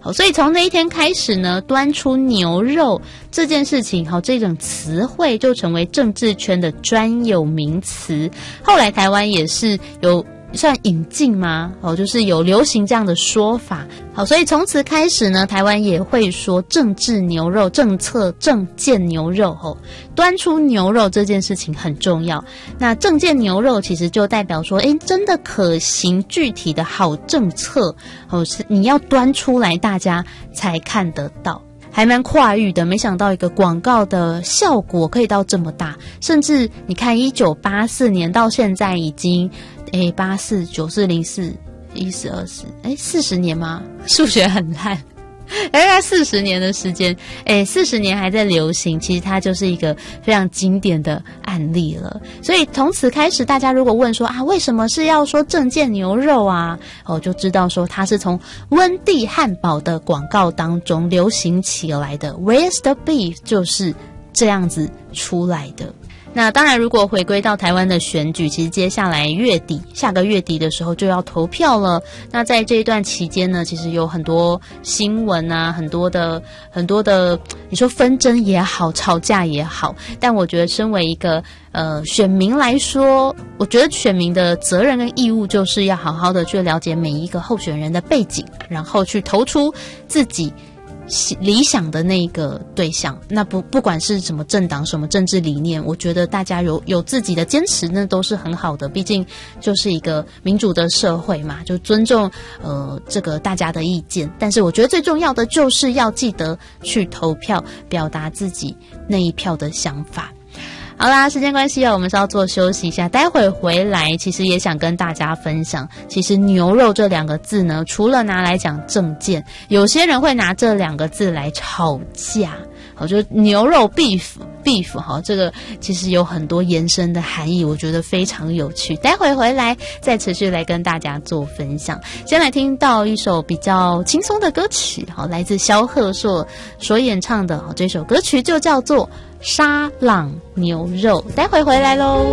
好，所以从那一天开始呢，端出牛肉这件事情，好，这种词汇就成为政治圈的专有名词。后来台湾也是有算引进吗？就是有流行这样的说法。好，所以从此开始呢，台湾也会说政治牛肉、政策政见牛肉。端出牛肉这件事情很重要。那政见牛肉其实就代表说，真的可行具体的好政策，是你要端出来，大家才看得到。还蛮跨域的，没想到一个广告的效果可以到这么大，甚至你看1984年到现在已经84、94、04、14、20， 40年吗？数学很烂。大概40年的时间，40年还在流行，其实它就是一个非常经典的案例了。所以从此开始，大家如果问说为什么是要说政见牛肉啊？就知道说它是从温蒂汉堡的广告当中流行起来的。Where's the beef？ 就是这样子出来的。那当然，如果回归到台湾的选举，其实接下来下个月底的时候就要投票了。那在这一段期间呢，其实有很多新闻啊，很多的，你说纷争也好，吵架也好，但我觉得身为一个选民来说，我觉得选民的责任跟义务就是要好好的去了解每一个候选人的背景，然后去投出自己理想的那个对象。那不管是什么政党什么政治理念，我觉得大家有自己的坚持，那都是很好的。毕竟就是一个民主的社会嘛，就尊重这个大家的意见。但是我觉得最重要的就是要记得去投票，表达自己那一票的想法。好啦，时间关系我们稍作休息一下，待会回来其实也想跟大家分享，其实牛肉这两个字呢，除了拿来讲政见，有些人会拿这两个字来吵架。好，就牛肉 beef 好，这个其实有很多延伸的含义，我觉得非常有趣。待会回来再持续来跟大家做分享。先来听到一首比较轻松的歌曲，好，来自萧贺硕所演唱的，这首歌曲就叫做沙朗牛肉。待会回来咯。